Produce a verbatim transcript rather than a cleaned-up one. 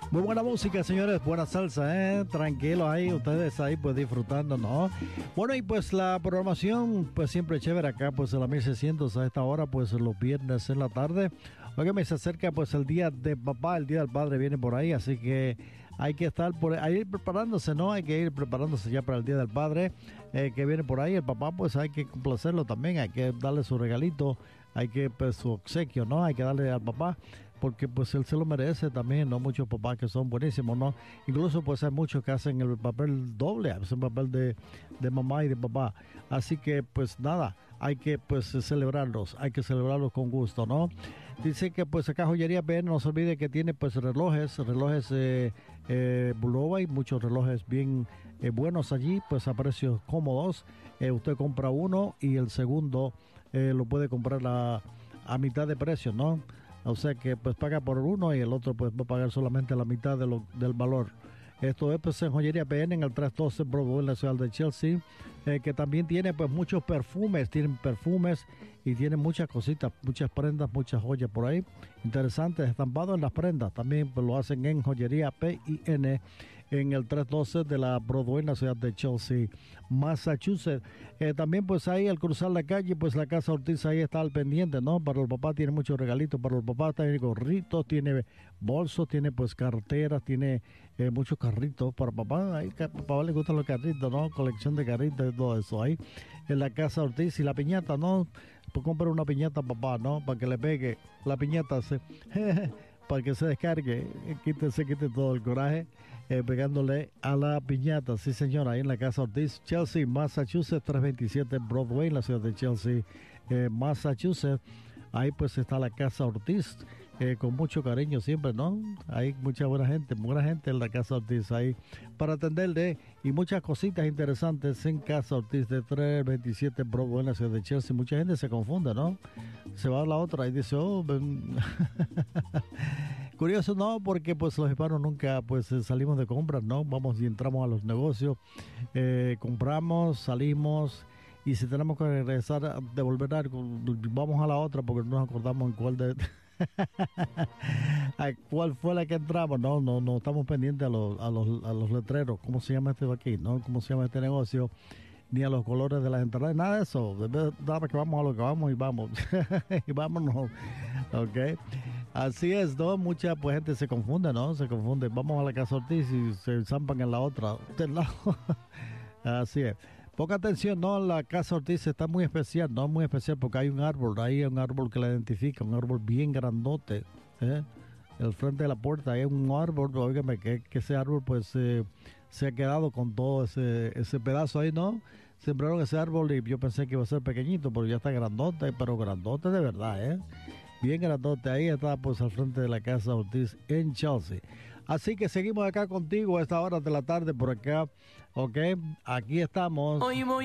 Muy buena música, señores, buena salsa, ¿eh? Tranquilos ahí, ustedes ahí pues disfrutando, ¿no? Bueno, y pues la programación pues siempre chévere acá pues en la mil seiscientos a esta hora pues los viernes en la tarde. Oigan, se acerca pues el día de papá, el día del padre viene por ahí, así que hay que estar por ahí preparándose, ¿no? Hay que ir preparándose ya para el día del padre eh, que viene por ahí. El papá pues hay que complacerlo también, hay que darle su regalito, hay que pues su obsequio, ¿no? Hay que darle al papá, porque pues él se lo merece también, ¿no? Muchos papás que son buenísimos, ¿no? Incluso pues hay muchos que hacen el papel doble, hacen papel de, de mamá y de papá. Así que pues nada, hay que pues celebrarlos, hay que celebrarlos con gusto, ¿no? Dice que pues acá Joyería P N, no se olvide que tiene pues relojes, relojes eh, eh, Bulova, y muchos relojes bien eh, buenos allí, pues a precios cómodos. Eh, usted compra uno y el segundo eh, lo puede comprar a, a mitad de precio, ¿no? O sea que pues paga por uno y el otro pues va a pagar solamente la mitad de lo, del valor. Esto es pues en Joyería P N en el trescientos doce Broadway en la ciudad de Chelsea, eh, que también tiene pues muchos perfumes, tienen perfumes y tienen muchas cositas, muchas prendas, muchas joyas por ahí interesantes, estampados en las prendas. También pues lo hacen en Joyería P I N en el trescientos doce de la Broadway en la ciudad de Chelsea, Massachusetts. Eh, también pues ahí al cruzar la calle pues la Casa Ortiz ahí está al pendiente, ¿no? Para el papá tiene muchos regalitos, para el papá tiene gorritos, tiene bolsos, tiene pues carteras, tiene eh, muchos carritos para papá. Ahí a papá le gustan los carritos, ¿no? Colección de carritos y todo eso ahí en la Casa Ortiz. Y la piñata, ¿no? Pues compra una piñata papá, ¿no? Para que le pegue la piñata, se para que se descargue, quite, se quite todo el coraje eh, pegándole a la piñata. Sí, señora, ahí en la Casa Ortiz, Chelsea, Massachusetts, trescientos veintisiete Broadway, en la ciudad de Chelsea, eh, Massachusetts. Ahí pues está la Casa Ortiz, eh, con mucho cariño siempre, ¿no? Hay mucha buena gente, buena gente en la Casa Ortiz ahí para atenderle, y muchas cositas interesantes en Casa Ortiz de trescientos veintisiete Broadway, en la ciudad de Chelsea. Mucha gente se confunde, ¿no? Se va a la otra y dice, oh, ven. Curioso, ¿no? Porque pues los hispanos nunca pues salimos de compras, ¿no? Vamos y entramos a los negocios, eh, compramos, salimos, y si tenemos que regresar a devolver algo, vamos a la otra porque no nos acordamos en cuál de a cuál fue la que entramos. No, no, no estamos pendientes a los, a los, a los letreros, cómo se llama este de aquí, ¿no? Cómo se llama este negocio, ni a los colores de las entradas, nada de eso. Nada, que vamos a lo que vamos y vamos. Y vámonos. Ok. Así es, ¿no? Mucha pues, gente se confunde, ¿no? Se confunde. Vamos a la Casa Ortiz y se zampan en la otra, del lado. Así es. Poca atención, ¿no? La Casa Ortiz está muy especial, ¿no? Muy especial porque hay un árbol, ahí hay un árbol que la identifica, un árbol bien grandote, ¿eh? El frente de la puerta hay un árbol, óigame, que, que ese árbol pues eh, se ha quedado con todo ese, ese pedazo ahí, ¿no? Sembraron ese árbol y yo pensé que iba a ser pequeñito, pero ya está grandote, pero grandote de verdad, ¿eh? Bien grandote, ahí está pues al frente de la Casa Ortiz en Chelsea. Así que seguimos acá contigo a esta hora de la tarde por acá, ok, aquí estamos. Hoy voy